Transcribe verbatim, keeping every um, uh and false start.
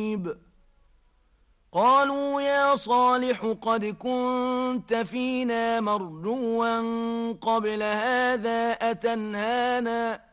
شعيب قالوا يا صالح قد كنت فينا مرجوا قبل هذا أتنهانا